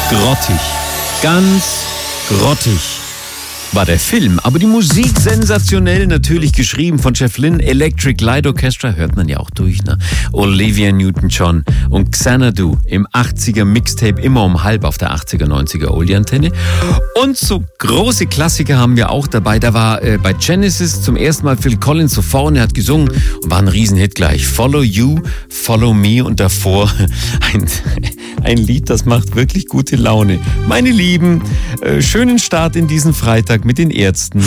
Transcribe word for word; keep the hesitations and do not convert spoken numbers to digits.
grottig. Ganz grottig war der Film, aber die Musik sensationell, natürlich geschrieben von Jeff Lynne. Electric Light Orchestra hört man ja auch durch, ne? Olivia Newton-John und Xanadu im achtziger Mixtape, immer um halb auf der achtziger, neunziger Oldie-Antenne. Und so große Klassiker haben wir auch dabei. Da war äh, bei Genesis zum ersten Mal Phil Collins so vorne, hat gesungen und war ein Riesenhit gleich. Follow You, Follow Me und davor ein, ein Lied, das macht wirklich gute Laune. Meine Lieben, äh, schönen Start in diesen Freitag mit den Ärzten.